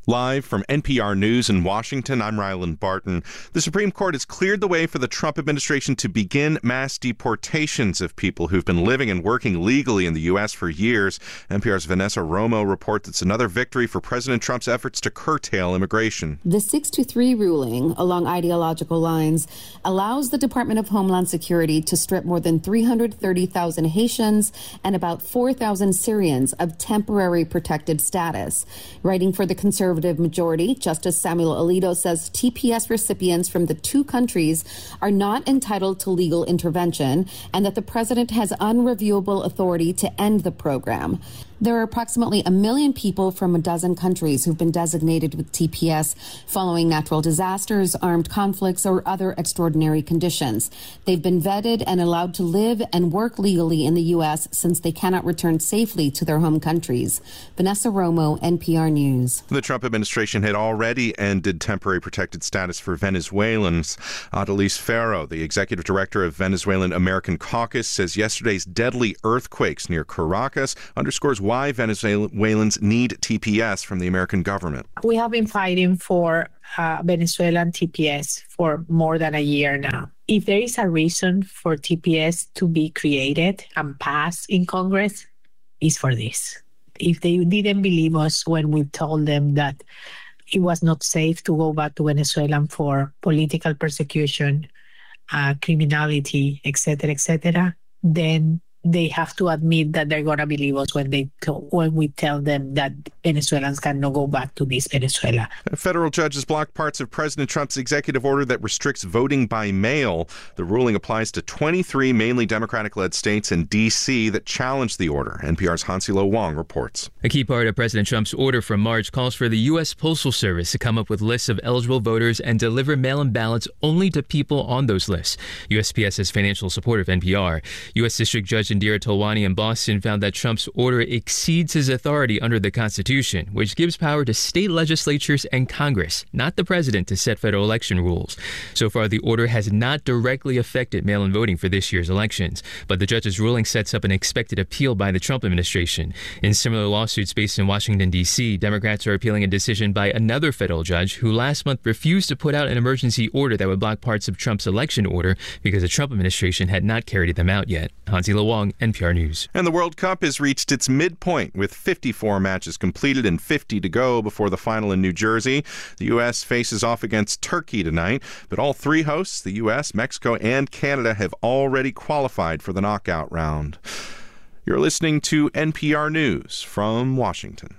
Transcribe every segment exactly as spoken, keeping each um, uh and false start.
Live from N P R News in Washington, I'm Ryland Barton. The Supreme Court has cleared the way for the Trump administration to begin mass deportations of people who've been living and working legally in the U S for years. N P R's Vanessa Romo reports it's another victory for President Trump's efforts to curtail immigration. The six to three ruling, along ideological lines, allows the Department of Homeland Security to strip more than three hundred thirty thousand Haitians and about four thousand Syrians of temporary protected status. Writing for the conservative majority, Justice Samuel Alito says T P S recipients from the two countries are not entitled to legal intervention and that the president has unreviewable authority to end the program. There are approximately a million people from a dozen countries who've been designated with T P S following natural disasters, armed conflicts, or other extraordinary conditions. They've been vetted and allowed to live and work legally in the U S since they cannot return safely to their home countries. Vanessa Romo, N P R News. The Trump administration had already ended temporary protected status for Venezuelans. Adelise Ferro, the executive director of Venezuelan American Caucus, says yesterday's deadly earthquakes near Caracas underscores why Venezuelans need T P S from the American government. We have been fighting for uh, Venezuelan T P S for more than a year now. If there is a reason for T P S to be created and passed in Congress, it's for this. If they didn't believe us when we told them that it was not safe to go back to Venezuela for political persecution, uh, criminality, et cetera, et cetera, then they have to admit that they're going to believe us when they to- when we tell them that Venezuelans cannot go back to this Venezuela. A federal judge has blocked parts of President Trump's executive order that restricts voting by mail. The ruling applies to twenty-three mainly Democratic-led states and D C that challenged the order. N P R's Hansilo Wong reports. A key part of President Trump's order from March calls for the U S Postal Service to come up with lists of eligible voters and deliver mail-in ballots only to people on those lists. U S P S has financial support of N P R. U S District Judge Indira Tolwani in Boston found that Trump's order exceeds his authority under the Constitution, which gives power to state legislatures and Congress, not the president, to set federal election rules. So far, the order has not directly affected mail-in voting for this year's elections, but the judge's ruling sets up an expected appeal by the Trump administration. In similar lawsuits based in Washington, D C, Democrats are appealing a decision by another federal judge who last month refused to put out an emergency order that would block parts of Trump's election order because the Trump administration had not carried them out yet. Hansilo Wong, N P R News. And the World Cup has reached its midpoint with fifty-four matches completed and fifty to go before the final in New Jersey. The U S faces off against Turkey tonight, but all three hosts, the U S, Mexico, and Canada, have already qualified for the knockout round. You're listening to N P R News from Washington.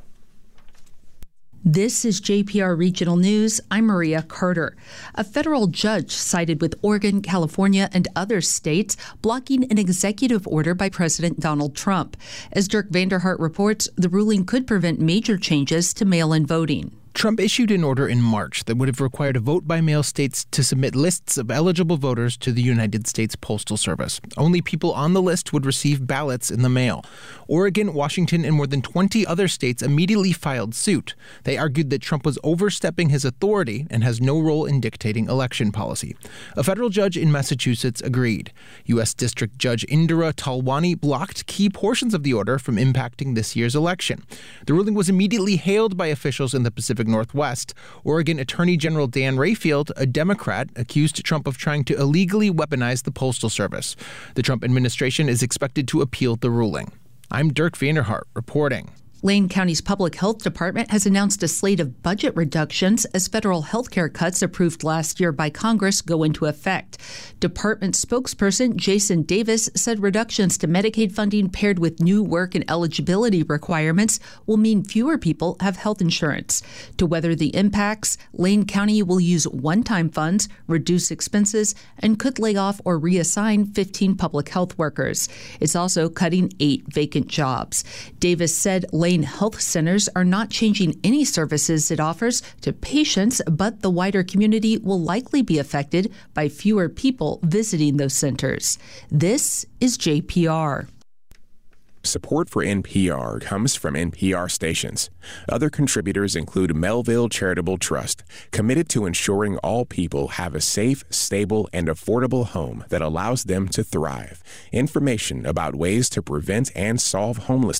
This is J P R Regional News. I'm Maria Carter. A federal judge sided with Oregon, California, and other states blocking an executive order by President Donald Trump. As Dirk Vanderhart reports, the ruling could prevent major changes to mail-in voting. Trump issued an order in March that would have required vote-by-mail states to submit lists of eligible voters to the United States Postal Service. Only people on the list would receive ballots in the mail. Oregon, Washington, and more than twenty other states immediately filed suit. They argued that Trump was overstepping his authority and has no role in dictating election policy. A federal judge in Massachusetts agreed. U S District Judge Indira Tolwani blocked key portions of the order from impacting this year's election. The ruling was immediately hailed by officials in the Pacific Northwest. Oregon Attorney General Dan Rayfield, a Democrat, accused Trump of trying to illegally weaponize the Postal Service. The Trump administration is expected to appeal the ruling. I'm Dirk Vanderhart reporting. Lane County's Public Health Department has announced a slate of budget reductions as federal health care cuts approved last year by Congress go into effect. Department spokesperson Jason Davis said reductions to Medicaid funding paired with new work and eligibility requirements will mean fewer people have health insurance. To weather the impacts, Lane County will use one-time funds, reduce expenses, and could lay off or reassign fifteen public health workers. It's also cutting eight vacant jobs. Davis said Lane Health Centers are not changing any services it offers to patients, but the wider community will likely be affected by fewer people visiting those centers. This is J P R. Support for N P R comes from N P R stations. Other contributors include Melville Charitable Trust, committed to ensuring all people have a safe, stable, and affordable home that allows them to thrive. Information about ways to prevent and solve homelessness